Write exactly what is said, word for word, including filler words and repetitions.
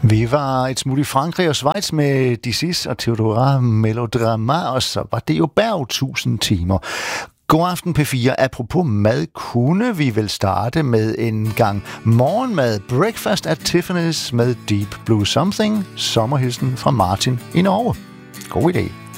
Vi var et smut i Frankrig og Schweiz med Disis og Theodora Melodrama, og så var det jo Berg tusind timer. God aften P fire. Apropos mad, kunne vi vel starte med en gang morgenmad. Breakfast at Tiffany's med Deep Blue Something. Sommerhilsen fra Martin i Norge. God idé.